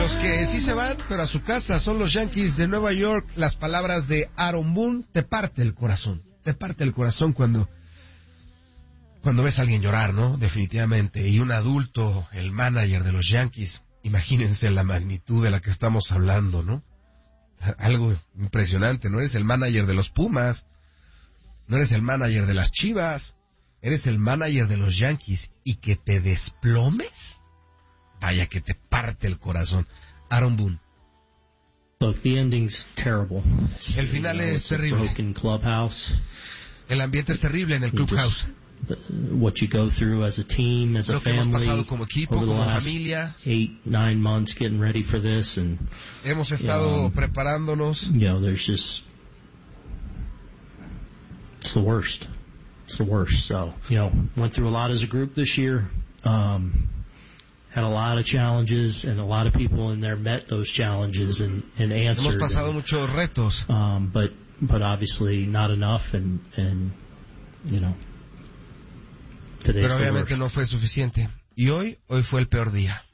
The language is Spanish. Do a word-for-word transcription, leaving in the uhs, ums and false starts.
los que sí se van, pero a su casa, son los Yankees de Nueva York. Las palabras de Aaron Boone te parte el corazón. Te parte el corazón cuando, cuando ves a alguien llorar, ¿no? Definitivamente. Y un adulto, el manager de los Yankees, imagínense la magnitud de la que estamos hablando, ¿no? Algo impresionante, no eres el manager de los Pumas, no eres el manager de las Chivas, eres el manager de los Yankees, y que te desplomes, vaya que te parte el corazón. Aaron Boone. Look, the ending's terrible. El final You know, es it's a terrible. broken clubhouse. El ambiente es terrible en el You clubhouse. just- the- what you go through as a team, as a Lo que hemos family, pasado como equipo, over the como last familia. eight, nine months getting ready for this, and Hemos estado Um, preparándonos. you know, there's just it's the worst. It's the worst. So, you know, went through a lot as a group this year. Um, had a lot of challenges, and a lot of people in there met those challenges and, and Hemos answered. pasado and, muchos retos. um, but but obviously not enough, and and you know, today's Pero the obviamente worst. no fue suficiente. Y hoy, hoy fue el peor día.